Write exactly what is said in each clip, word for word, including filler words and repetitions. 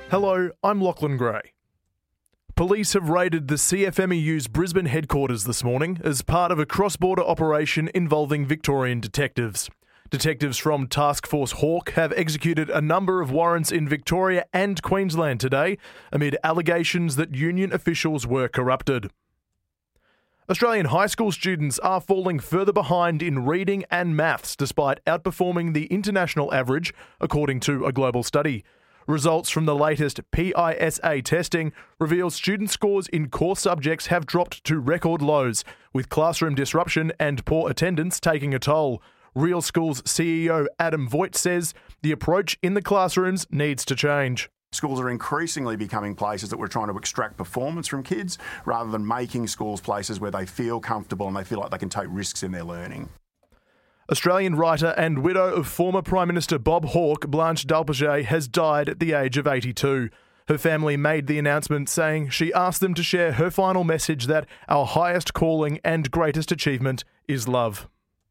Hello, I'm Lachlan Gray. Police have raided the C F M E U's Brisbane headquarters this morning as part of a cross-border operation involving Victorian detectives. Detectives from Task Force Hawk have executed a number of warrants in Victoria and Queensland today amid allegations that union officials were corrupted. Australian high school students are falling further behind in reading and maths despite outperforming the international average, according to a global study. Results from the latest P I S A testing reveal student scores in core subjects have dropped to record lows, with classroom disruption and poor attendance taking a toll. Real Schools C E O Adam Voigt says the approach in the classrooms needs to change. Schools are increasingly becoming places that we're trying to extract performance from kids rather than making schools places where they feel comfortable and they feel like they can take risks in their learning. Australian writer and widow of former Prime Minister Bob Hawke, Blanche Dalpaget, has died at the age of eighty-two. Her family made the announcement saying she asked them to share her final message that our highest calling and greatest achievement is love.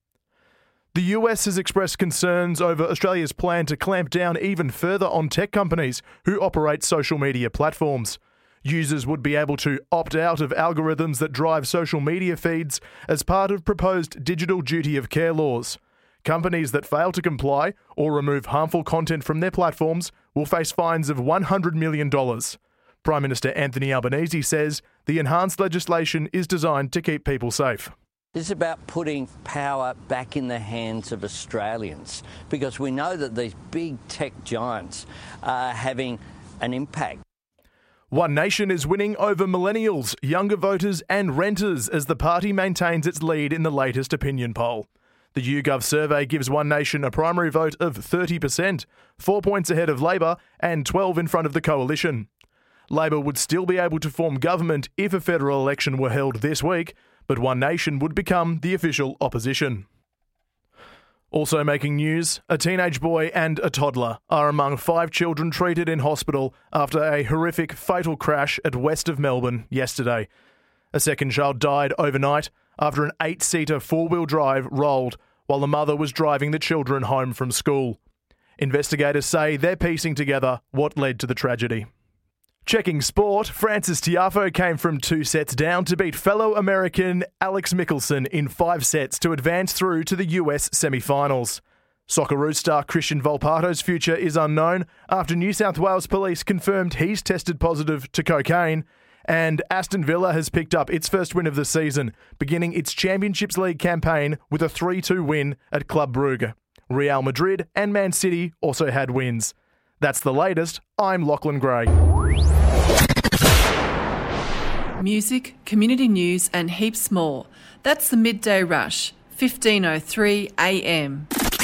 The U S has expressed concerns over Australia's plan to clamp down even further on tech companies who operate social media platforms. Users would be able to opt out of algorithms that drive social media feeds as part of proposed digital duty of care laws. Companies that fail to comply or remove harmful content from their platforms will face fines of one hundred million dollars. Prime Minister Anthony Albanese says the enhanced legislation is designed to keep people safe. This is about putting power back in the hands of Australians, because we know that these big tech giants are having an impact. One Nation is winning over millennials, younger voters and renters as the party maintains its lead in the latest opinion poll. The YouGov survey gives One Nation a primary vote of thirty percent, four points ahead of Labor and twelve in front of the Coalition. Labor would still be able to form government if a federal election were held this week, but One Nation would become the official opposition. Also making news, a teenage boy and a toddler are among five children treated in hospital after a horrific fatal crash at west of Melbourne yesterday. A second child died overnight after an eight-seater four-wheel drive rolled while the mother was driving the children home from school. Investigators say they're piecing together what led to the tragedy. Checking sport, Frances Tiafoe came from two sets down to beat fellow American Alex Mickelson in five sets to advance through to the U S semi-finals. Socceroos star Christian Volpato's future is unknown after New South Wales police confirmed he's tested positive to cocaine, and Aston Villa has picked up its first win of the season, beginning its Championships League campaign with a three two win at Club Brugge. Real Madrid and Man City also had wins. That's the latest. I'm Lachlan Gray. Music, community news and heaps more. That's the Midday Rush, fifteen oh three a m.